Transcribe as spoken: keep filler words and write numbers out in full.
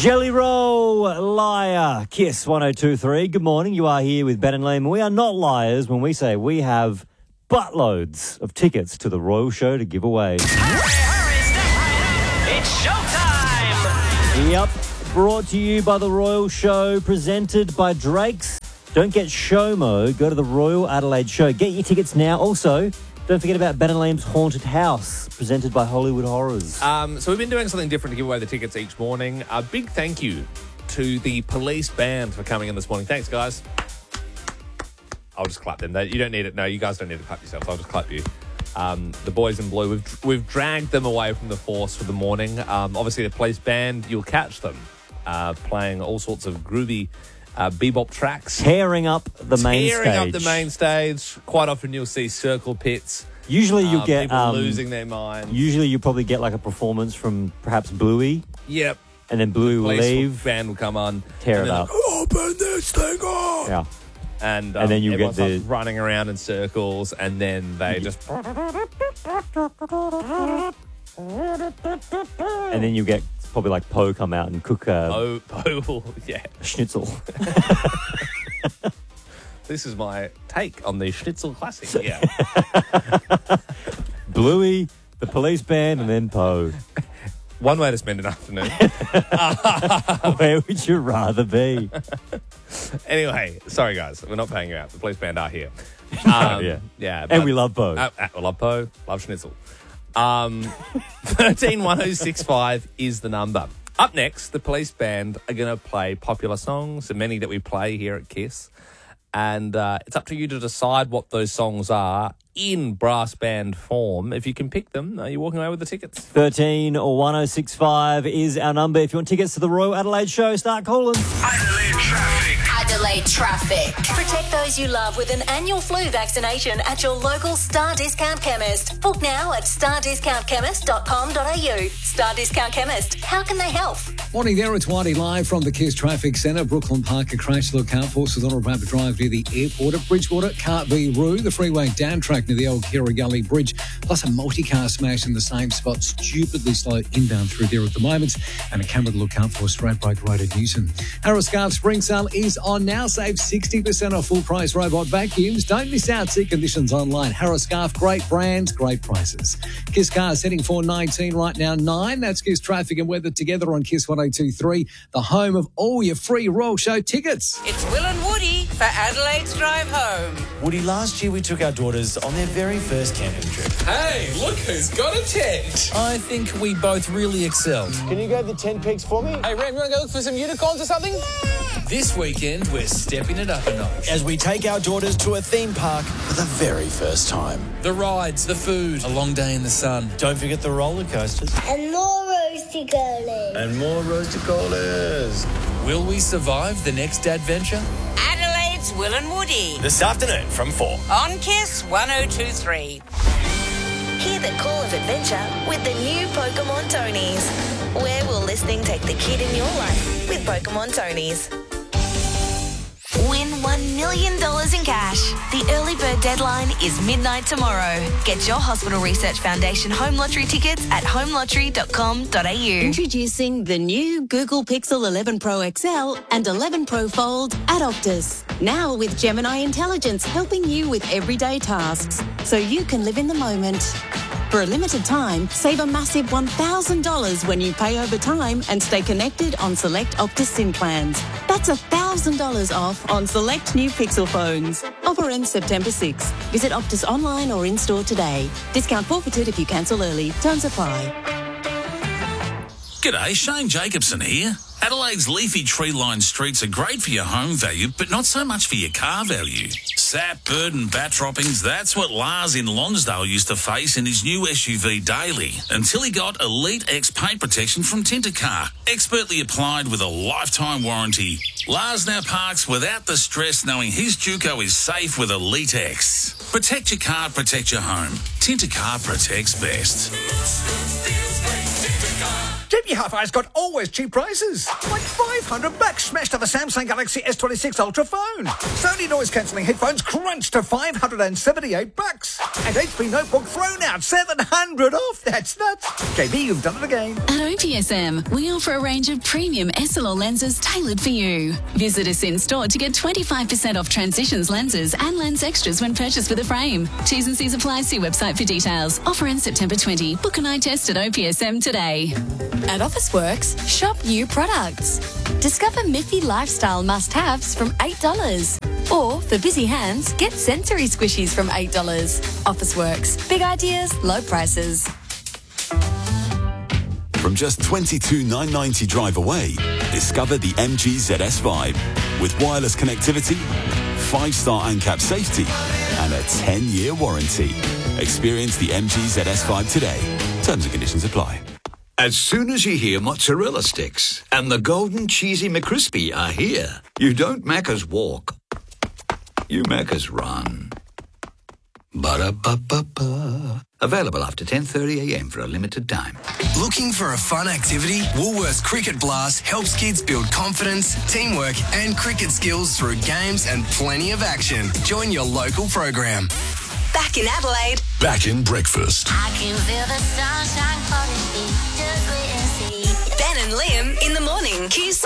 Jelly Roll, liar, Kiss one oh two point three. Good morning, you are here with Ben and Liam. We are not liars when we say we have buttloads of tickets to the Royal Show to give away. Hurry, hurry, step right up. It's showtime. Yep, brought to you by the Royal Show, presented by Drake's. Don't get SHOMO, go to the Royal Adelaide Show. Get your tickets now. Also, don't forget about Ben and Liam's Haunted House, presented by Hollywood Horrors. Um, so we've been doing something different to give away the tickets each morning. A big thank you to the Police Band for coming in this morning. Thanks, guys. I'll just clap them. They, you don't need it. No, you guys don't need to clap yourselves. I'll just clap you. Um, the boys in blue, we've we've dragged them away from the force for the morning. Um, obviously, the Police Band, you'll catch them uh, playing all sorts of groovy uh, bebop tracks. Tearing up the main Tearing stage. up the main stage. Quite often you'll see circle pits. Usually you uh, get... People um, losing their minds. Usually you probably get like a performance from perhaps Bluey. Yep. And then Bluey will Police leave. Band will come on. Tear and it then up. Like, open this thing up! Yeah. And, um, And then you everyone get the- starts running around in circles, and then they just... And then you get probably like Poe come out and cook a Oh, oh, yeah. schnitzel. This is my take on the Schnitzel Classic. Yeah. Bluey, the Police Band, and then Poe. One way to spend an afternoon. Where would you rather be? Anyway, sorry, guys. We're not paying you out. The Police Band are here. Um, yeah. Yeah. And we love Poe. Uh, uh, we love Poe. Love Schnitzel. Um, thirteen one oh six five is the number. Up next, the Police Band are going to play popular songs, and many that we play here at KISS. And uh, it's up to you to decide what those songs are in brass band form. If you can pick them, are you walking away with the tickets? thirteen or one oh six five is our number. If you want tickets to the Royal Adelaide Show, start calling. Adelaide traffic. Adelaide traffic. Protect those you love with an annual flu vaccination at your local Star Discount Chemist. Book now at star discount chemist dot com dot a u. Star Discount Chemist. How can they help? Morning there, it's Whitey live from the KISS Traffic Centre. Brooklyn Park, a crash to look out for. Sonora Rapid Drive near the airport. At Bridgewater, Cartby Roo, the freeway down track near the old Kerry Gully Bridge. Plus a multi-car smash in the same spot. Stupidly slow inbound through there at the moment. And a camera to look out for straight break road at Newton. Harris Scarf Spring Sale is on now. Save sixty percent off full price robot vacuums. Don't miss out. See conditions online. Harris Scarf, great brands, great prices. KISS Cars heading for nineteen right now, nine. That's KISS Traffic and Weather together on KISS one oh two point three, the home of all your free Royal Show tickets. It's Will and Woody for Adelaide's Drive Home. Woody, last year we took our daughters on their very first camping trip. Hey, look who's got a tent. I think we both really excelled. Can you go to the tent pegs for me? Hey, Ram, you want to go look for some unicorns or something? This weekend, we're stepping it up a notch as we take our daughters to a theme park for the very first time. The rides, the food, a long day in the sun. Don't forget the roller coasters. And more roasty girlies. And more roasted colas. Will we survive the next adventure? Adelaide's Will and Woody This afternoon from four. on KISS one oh two point three. Hear the call of adventure with the new Pokemon Tonys. Where will listening take the kid in your life with Pokemon Tonys? Win one million dollars in cash. The early bird deadline is midnight tomorrow. Get your Hospital Research Foundation home lottery tickets at home lottery dot com dot a u. Introducing the new Google Pixel eleven Pro X L and eleven Pro Fold at Optus. Now with Gemini Intelligence helping you with everyday tasks so you can live in the moment. For a limited time, save a massive one thousand dollars when you pay over time and stay connected on select Optus SIM plans. That's one thousand dollars off on select new Pixel phones. Offer ends September sixth. Visit Optus online or in-store today. Discount forfeited if you cancel early. Terms apply. G'day, Shane Jacobson here. Adelaide's leafy tree-lined streets are great for your home value, but not so much for your car value. Sap, bird and bat droppings, that's what Lars in Lonsdale used to face in his new S U V Daily, until he got Elite X paint protection from Tintercar, expertly applied with a lifetime warranty. Lars now parks without the stress knowing his Juco is safe with Elite X. Protect your car, protect your home. Tintercar protects best. J B Hi-Fi's got always cheap prices. Like five hundred bucks smashed on the Samsung Galaxy S twenty-six Ultra phone. Sony noise-cancelling headphones crunched to five hundred seventy-eight bucks. And H P Notebook thrown out seven hundred off. That's nuts. J B, you've done it again. At O P S M, we offer a range of premium S L R lenses tailored for you. Visit us in store to get twenty-five percent off Transitions lenses and lens extras when purchased with a frame. T's and C's apply. See website for details. Offer ends September twentieth. Book an eye test at O P S M today. At Officeworks, shop new products. Discover Miffy lifestyle must-haves from eight dollars. Or, for busy hands, get sensory squishies from eight dollars. Officeworks. Big ideas, low prices. From just twenty-two thousand nine hundred ninety drive away, discover the M G Z S Vibe. With wireless connectivity, five-star ANCAP safety, and a ten-year warranty. Experience the M G Z S Vibe today. Terms and conditions apply. As soon as you hear mozzarella sticks and the golden cheesy McCrispy are here, you don't Macca's walk. You Macca's run. Ba-da-ba-ba-ba. Available after ten thirty a m for a limited time. Looking for a fun activity? Woolworths Cricket Blast helps kids build confidence, teamwork and cricket skills through games and plenty of action. Join your local program. Back in Adelaide. Back in breakfast. I can feel the sunshine calling me. Just wait and see. Ben and Liam in the morning. Kiss